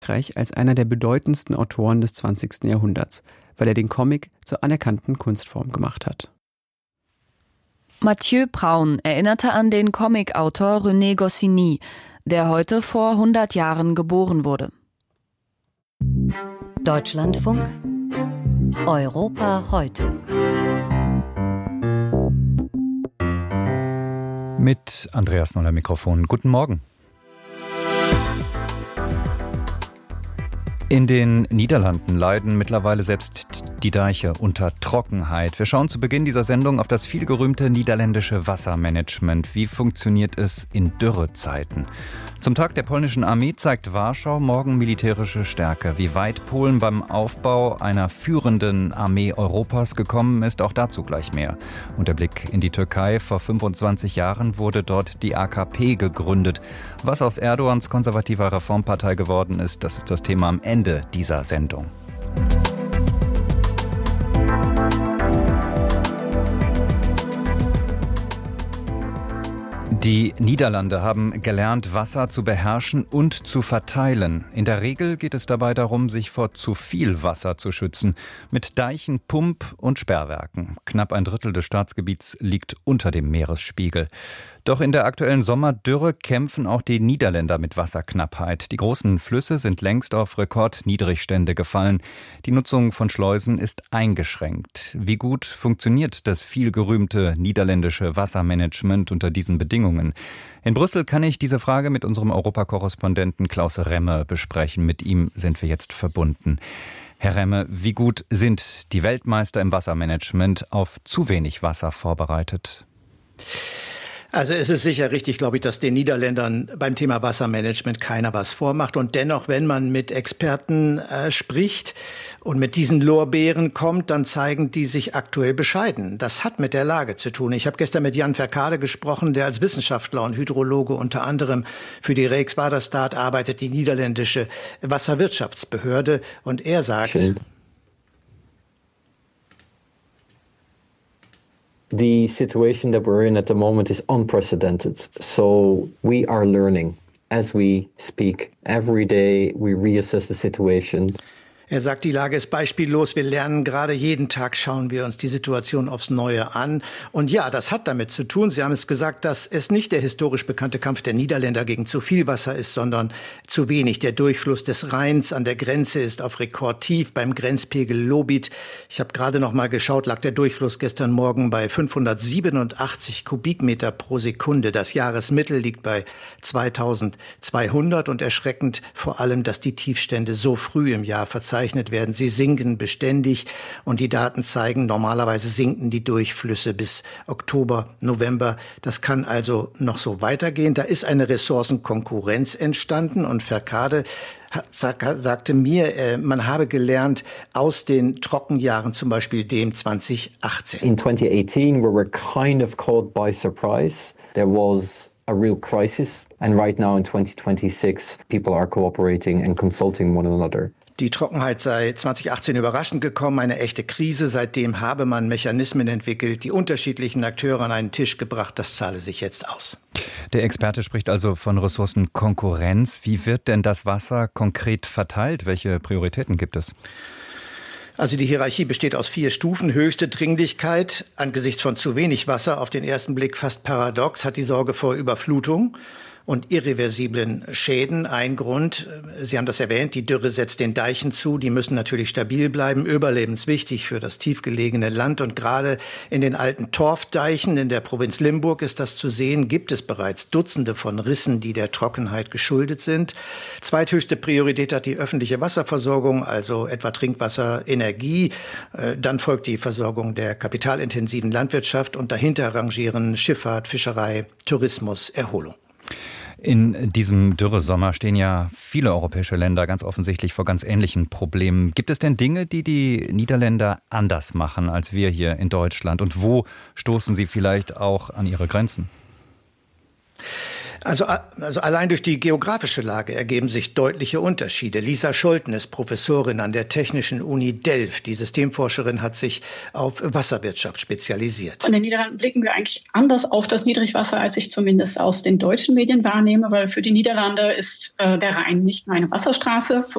als einer der bedeutendsten Autoren des 20. Jahrhunderts, weil er den Comic zur anerkannten Kunstform gemacht hat. Mathieu Braun erinnerte an den Comicautor René Goscinny, der heute vor 100 Jahren geboren wurde. Deutschlandfunk Europa heute. Mit Andreas Noller Mikrofon. Guten Morgen. In den Niederlanden leiden mittlerweile selbst die Deiche unter Trockenheit. Wir schauen zu Beginn dieser Sendung auf das vielgerühmte niederländische Wassermanagement. Wie funktioniert es in Dürrezeiten? Zum Tag der polnischen Armee zeigt Warschau morgen militärische Stärke. Wie weit Polen beim Aufbau einer führenden Armee Europas gekommen ist, auch dazu gleich mehr. Und der Blick in die Türkei. Vor 25 Jahren wurde dort die AKP gegründet. Was aus Erdogans konservativer Reformpartei geworden ist, das ist das Thema am Ende dieser Sendung. Die Niederlande haben gelernt, Wasser zu beherrschen und zu verteilen. In der Regel geht es dabei darum, sich vor zu viel Wasser zu schützen. Mit Deichen, Pump- und Sperrwerken. Knapp ein Drittel des Staatsgebiets liegt unter dem Meeresspiegel. Doch in der aktuellen Sommerdürre kämpfen auch die Niederländer mit Wasserknappheit. Die großen Flüsse sind längst auf Rekordniedrigstände gefallen. Die Nutzung von Schleusen ist eingeschränkt. Wie gut funktioniert das vielgerühmte niederländische Wassermanagement unter diesen Bedingungen? In Brüssel kann ich diese Frage mit unserem Europakorrespondenten Klaus Remme besprechen. Mit ihm sind wir jetzt verbunden. Herr Remme, wie gut sind die Weltmeister im Wassermanagement auf zu wenig Wasser vorbereitet? Also es ist sicher richtig, glaube ich, dass den Niederländern beim Thema Wassermanagement keiner was vormacht. Und dennoch, wenn man mit Experten spricht und mit diesen Lorbeeren kommt, dann zeigen die sich aktuell bescheiden. Das hat mit der Lage zu tun. Ich habe gestern mit Jan Verkade gesprochen, der als Wissenschaftler und Hydrologe unter anderem für die Rijkswaterstaat arbeitet, die niederländische Wasserwirtschaftsbehörde. Und er sagt... The situation that we're in at the moment is unprecedented. So we are learning as we speak. Every day we reassess the situation. Er sagt, die Lage ist beispiellos. Wir lernen gerade jeden Tag, schauen wir uns die Situation aufs Neue an. Und ja, das hat damit zu tun. Sie haben es gesagt, dass es nicht der historisch bekannte Kampf der Niederländer gegen zu viel Wasser ist, sondern zu wenig. Der Durchfluss des Rheins an der Grenze ist auf Rekordtief beim Grenzpegel Lobit. Ich habe gerade noch mal geschaut, lag der Durchfluss gestern Morgen bei 587 Kubikmeter pro Sekunde. Das Jahresmittel liegt bei 2200 und erschreckend vor allem, dass die Tiefstände so früh im Jahr verzeichnet werden. Sie sinken beständig und die Daten zeigen, normalerweise sinken die Durchflüsse bis Oktober, November. Das kann also noch so weitergehen. Da ist eine Ressourcenkonkurrenz entstanden und Verkade sagte mir, man habe gelernt aus den Trockenjahren, zum Beispiel dem 2018. In 2018 we were kind of caught by surprise. There was a real crisis and right now in 2026 people are cooperating and consulting one another. Die Trockenheit sei 2018 überraschend gekommen, eine echte Krise. Seitdem habe man Mechanismen entwickelt, die unterschiedlichen Akteure an einen Tisch gebracht. Das zahle sich jetzt aus. Der Experte spricht also von Ressourcenkonkurrenz. Wie wird denn das Wasser konkret verteilt? Welche Prioritäten gibt es? Also die Hierarchie besteht aus 4 Stufen. Höchste Dringlichkeit angesichts von zu wenig Wasser, auf den ersten Blick fast paradox, hat die Sorge vor Überflutung und irreversiblen Schäden. Ein Grund, Sie haben das erwähnt, die Dürre setzt den Deichen zu. Die müssen natürlich stabil bleiben, überlebenswichtig für das tiefgelegene Land. Und gerade in den alten Torfdeichen in der Provinz Limburg ist das zu sehen, gibt es bereits Dutzende von Rissen, die der Trockenheit geschuldet sind. Zweithöchste Priorität hat die öffentliche Wasserversorgung, also etwa Trinkwasser, Energie. Dann folgt die Versorgung der kapitalintensiven Landwirtschaft und dahinter rangieren Schifffahrt, Fischerei, Tourismus, Erholung. In diesem Dürresommer stehen ja viele europäische Länder ganz offensichtlich vor ganz ähnlichen Problemen. Gibt es denn Dinge, die die Niederländer anders machen als wir hier in Deutschland? Und wo stoßen sie vielleicht auch an ihre Grenzen? Also allein durch die geografische Lage ergeben sich deutliche Unterschiede. Lisa Scholten ist Professorin an der Technischen Uni Delft. Die Systemforscherin hat sich auf Wasserwirtschaft spezialisiert. In den Niederlanden blicken wir eigentlich anders auf das Niedrigwasser, als ich zumindest aus den deutschen Medien wahrnehme, weil für die Niederlande ist der Rhein nicht nur eine Wasserstraße. Für